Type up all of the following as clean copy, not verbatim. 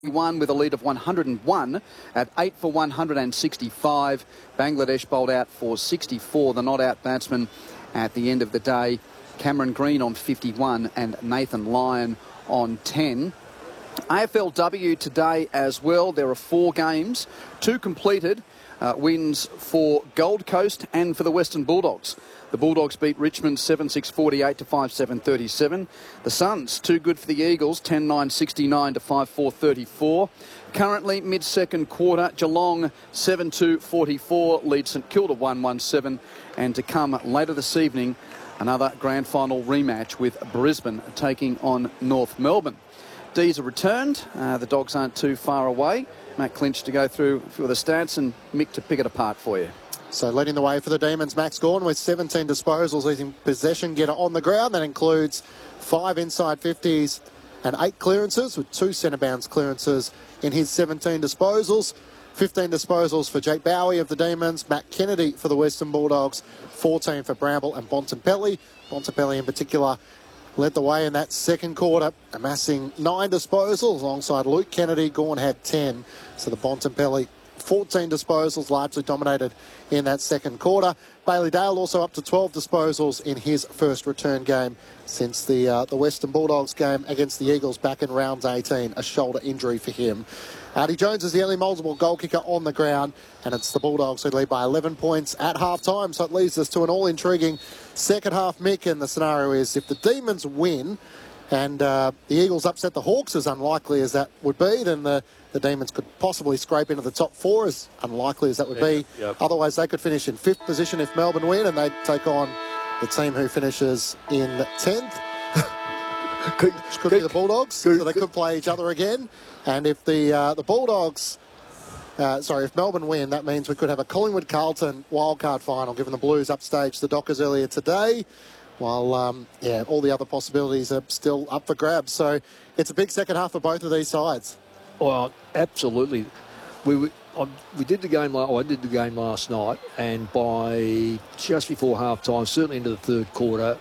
One with a lead of 101 at 8 for 165. Bangladesh bowled out for 64. The not out batsman at the end of the day, Cameron Green on 51 and Nathan Lyon on 10. AFLW today as well. There are 4 games, 2 completed. Wins for Gold Coast and for the Western Bulldogs. The Bulldogs beat Richmond 7-6-48 to 5-7-37. The Suns, too good for the Eagles, 10-9-69 to 5-4-34. Currently, mid-second quarter, Geelong 7-2-44 lead St Kilda 1-1-7. And to come later this evening, another grand final rematch with Brisbane taking on North Melbourne. D's are returned. The Dogs aren't too far away. Matt Clinch to go through a few of the stats and Mick to pick it apart for you. So leading the way for the Demons, Max Gawn with 17 disposals, leading possession getter on the ground. That includes 5 inside 50s and 8 clearances, with 2 centre bounce clearances in his 17 disposals. 15 disposals for Jake Bowie of the Demons, Matt Kennedy for the Western Bulldogs, 14 for Bramble and Bontempelli. Bontempelli in particular led the way in that second quarter, amassing 9 disposals alongside Luke Kennedy. Gawn had 10, so the Bontempelli 14 disposals, largely dominated in that second quarter. Bailey Dale also up to 12 disposals in his first return game since the Western Bulldogs game against the Eagles back in round 18, a shoulder injury for him. Artie Jones is the only multiple goal kicker on the ground, and it's the Bulldogs who lead by 11 points at half-time, so it leads us to an all-intriguing second half, Mick, and the scenario is if the Demons win and the Eagles upset the Hawks, as unlikely as that would be, then the Demons could possibly scrape into the top 4, as unlikely as that would be. Yep. Otherwise, they could finish in 5th position if Melbourne win, and they'd take on the team who finishes in 10th. Could be the Bulldogs, so they could play each other again. And if the Bulldogs, if Melbourne win, that means we could have a Collingwood-Carlton wildcard final, given the Blues upstaged the Dockers earlier today. While, all the other possibilities are still up for grabs. So it's a big second half for both of these sides. Well, absolutely. I did the game last night, and by just before half-time, certainly into the third quarter,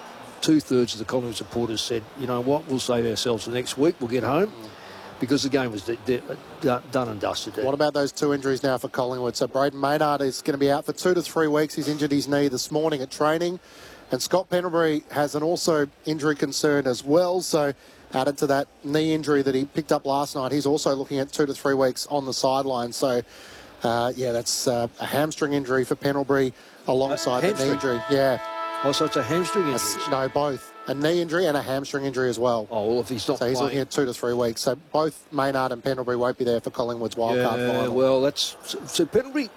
2/3 of the Collingwood supporters said, you know what, we'll save ourselves for next week, we'll get home, because the game was done and dusted. What about those 2 injuries now for Collingwood? So Braden Maynard is going to be out for 2 to 3 weeks. He's injured his knee this morning at training. And Scott Pendlebury has an also injury concern as well. So added to that knee injury that he picked up last night, he's also looking at 2 to 3 weeks on the sideline. So, that's a hamstring injury for Pendlebury alongside the knee injury. Yeah. Oh, so it's a hamstring injury? No, both. A knee injury and a hamstring injury as well. Oh, well, if he's not he's looking at 2 to 3 weeks. So both Maynard and Pendlebury won't be there for Collingwood's wildcard final. Well, so Pendlebury,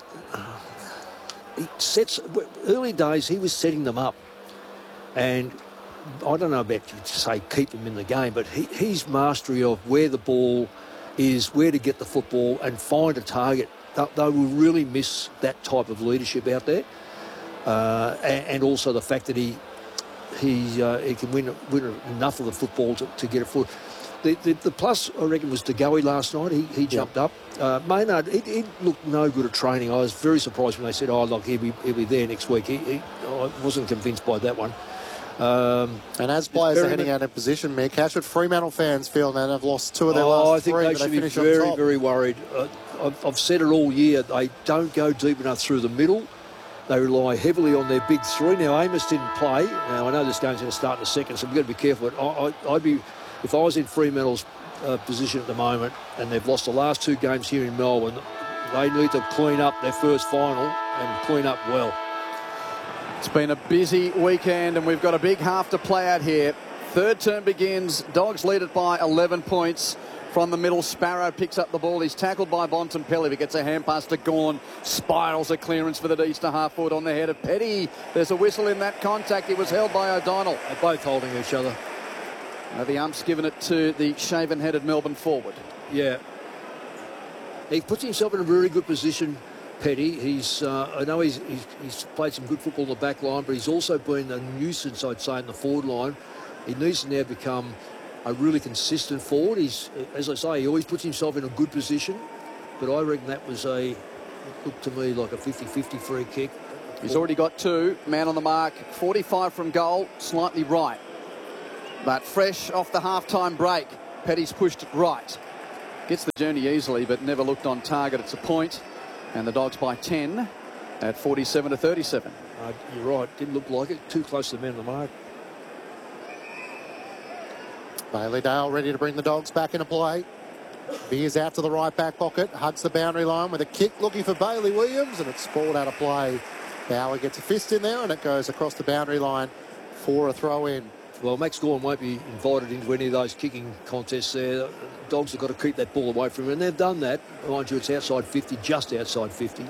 early days, he was setting them up. And I don't know about you to say keep him in the game, but his mastery of where the ball is, where to get the football and find a target, they will really miss that type of leadership out there. And also the fact that he can win enough of the football to get a foot. The plus, I reckon, was DeGoey last night. He jumped up. Maynard, he looked no good at training. I was very surprised when they said, oh, look, he'll be there next week. I wasn't convinced by that one. And as players are heading out of position, Mick, how should Fremantle fans feel now they've lost 2 of their last 3? I think they should be very, very worried. I've said it all year. They don't go deep enough through the middle. They rely heavily on their big 3. Now, Amos didn't play. Now, I know this game's going to start in a second, so we've got to be careful. I'd be, if I was in Fremantle's position at the moment, and they've lost the last 2 games here in Melbourne, they need to clean up their first final and clean up well. It's been a busy weekend and we've got a big half to play out here. Third term begins. Dogs lead it by 11 points. From the middle, Sparrow picks up the ball. He's tackled by Bontempelli, but gets a hand pass to Gawn. Spirals a clearance for the Easter half forward on the head of Petty. There's a whistle in that contact. It was held by O'Donnell. They're both holding each other. The ump's given it to the shaven-headed Melbourne forward. Yeah. He puts himself in a very good position, Petty. I know he's played some good football in the back line, but he's also been a nuisance, I'd say, in the forward line. He needs to now become a really consistent forward. He's, as I say, he always puts himself in a good position, but I reckon that was it looked to me like a 50-50 free kick. He's already got 2. Man on the mark, 45 from goal, slightly right. But fresh off the half-time break, Petty's pushed it right. Gets the journey easily, but never looked on target. It's a point, and the Dogs by 10 at 47-37. You're right. Didn't look like it. Too close to the man of the mark. Bailey Dale ready to bring the Dogs back into play. Veers out to the right back pocket, hugs the boundary line with a kick looking for Bailey Williams, and it's sprawled out of play. Bauer gets a fist in there, and it goes across the boundary line for a throw in. Well, Max Gawn won't be invited into any of those kicking contests there. Dogs have got to keep that ball away from him, and they've done that. Mind you, it's outside 50, just outside 50.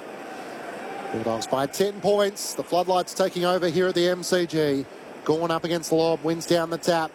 Bulldogs by 10 points. The floodlights taking over here at the MCG. Gawn up against Lobb, wins down the tap.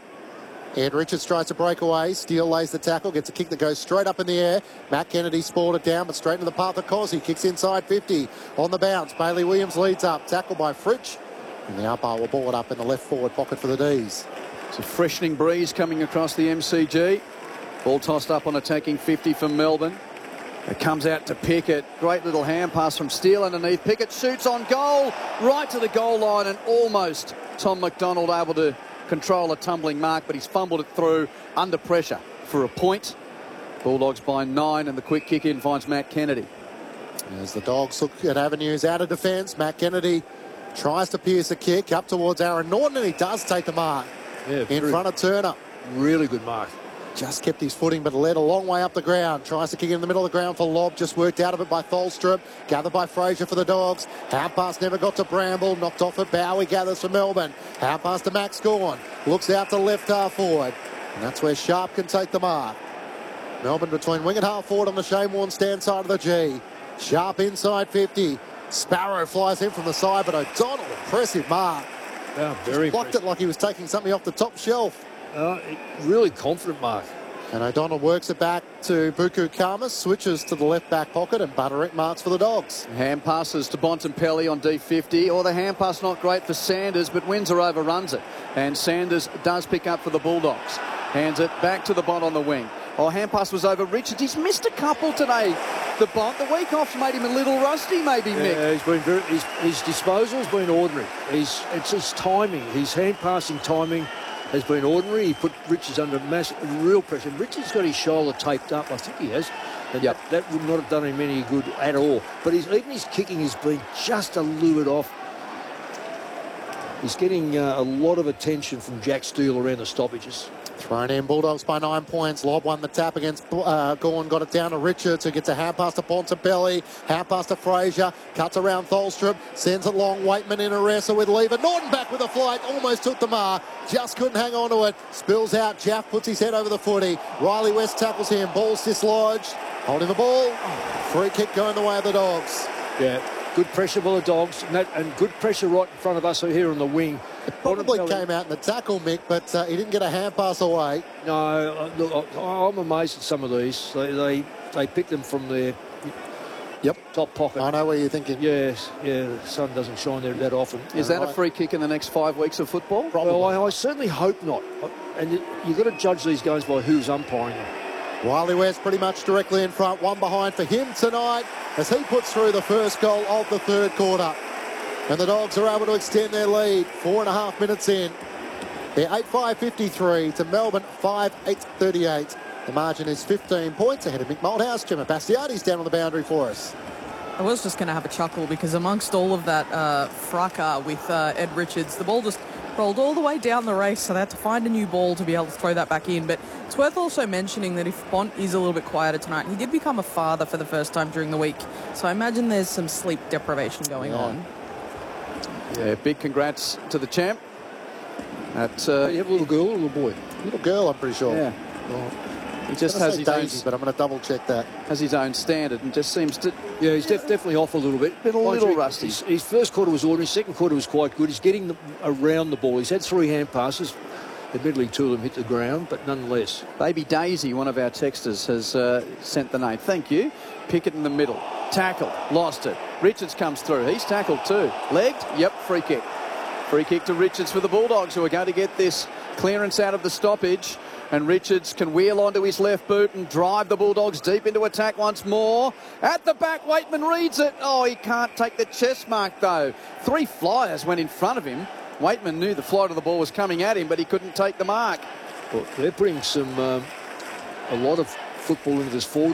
Ed Richards tries to break away. Steele lays the tackle, gets a kick that goes straight up in the air. Matt Kennedy spoiled it down, but straight into the path of Cosy. Kicks inside 50. On the bounce, Bailey Williams leads up. Tackle by Fritsch. And the umpire will ball it up in the left forward pocket for the D's. It's a freshening breeze coming across the MCG. Ball tossed up on attacking 50 from Melbourne. It comes out to Pickett. Great little hand pass from Steele underneath. Pickett shoots on goal, right to the goal line, and almost Tom McDonald able to control a tumbling mark, but he's fumbled it through under pressure for a point. Bulldogs by 9, and the quick kick in finds Matt Kennedy. As the Dogs look at avenues out of defence, Matt Kennedy tries to pierce a kick up towards Aaron Norton, and he does take the mark in front of Turner. Really good mark. Just kept his footing, but led a long way up the ground. Tries to kick in the middle of the ground for Lobb. Just worked out of it by Tholstrup. Gathered by Fraser for the Dogs. Hand pass never got to Bramble. Knocked off at Bowie. Gathers for Melbourne. Hand pass to Max Gawn. Looks out to left half forward. And that's where Sharp can take the mark. Melbourne between wing and half forward on the Shane Warne stand side of the G. Sharp inside 50. Sparrow flies in from the side, but O'Donnell, impressive mark. Oh, very blocked impressive. it like he was taking something off the top shelf. Really confident mark. And O'Donnell works it back to Buku Kama, switches to the left back pocket, and Butterick marks for the Dogs. Hand passes to Bontempelli on D50, or the hand pass not great for Sanders, but Windsor overruns it. And Sanders does pick up for the Bulldogs. Hands it back to the Bont on the wing. Oh, hand pass was over Richards. He's missed a couple today. The Bont, the week off's made him a little rusty, maybe, Mick. Yeah, he's been his disposal's been ordinary. It's his timing, his hand passing timing has been ordinary. He put Richards under real pressure. Richards got his shoulder taped up, I think he has. And that would not have done him any good at all. But even his kicking has been just a little bit off. He's getting a lot of attention from Jack Steele around the stoppages. Thrown in, Bulldogs by 9 points. Lobb won the tap against Gawn, got it down to Richards, who gets a hand pass to Bontempelli, hand pass to Fraser, cuts around Tholstrup, sends it long, Waitman in a wrestle with Lever. Norton back with a flight, almost took the mark, just couldn't hang on to it, spills out, Jaff puts his head over the footy, Riley West tackles him, ball's dislodged, holding the ball, free kick going the way of the Dogs. Yeah, good pressure by the Dogs, and good pressure right in front of us here on the wing. It probably came out in the tackle, Mick, but he didn't get a hand pass away. No, look, I'm amazed at some of these. They pick them from their top pocket. I know where you're thinking. Yes, the sun doesn't shine there that often. Is that a free kick in the next 5 weeks of football? Probably. Well, I certainly hope not. And you've got to judge these games by who's umpiring them. Riley West pretty much directly in front, one behind for him tonight as he puts through the first goal of the third quarter. And the Dogs are able to extend their lead 4.5 minutes in. They're 8-5-53 to Melbourne 5-8-38. The margin is 15 points ahead of Mick Malthouse. Gemma Bastiati's down on the boundary for us. I was just going to have a chuckle because amongst all of that fracas with Ed Richards, the ball just rolled all the way down the race, so they had to find a new ball to be able to throw that back in. But it's worth also mentioning that if Bont is a little bit quieter tonight, he did become a father for the first time during the week. So I imagine there's some sleep deprivation going on. Yeah, big congrats to the champ. You have a little girl or a little boy? Little girl, I'm pretty sure. Yeah. He just has his Daisy, own, but I'm going to double check that. has his own standard and just seems to... Yeah, he's definitely off a little bit. Been a little rusty. His first quarter was ordinary. Second quarter was quite good. He's getting around the ball. He's had 3 hand passes. Admittedly, 2 of them hit the ground, but nonetheless. Baby Daisy, one of our texters, has sent the name. Thank you. Pickett in the middle. Tackle. Lost it. Richards comes through. He's tackled too. Legged? Yep, free kick. Free kick to Richards for the Bulldogs, who are going to get this clearance out of the stoppage. And Richards can wheel onto his left boot and drive the Bulldogs deep into attack once more. At the back, Waitman reads it. Oh, he can't take the chest mark, though. 3 flyers went in front of him. Waitman knew the flight of the ball was coming at him, but he couldn't take the mark. Well, they're putting a lot of football into this forward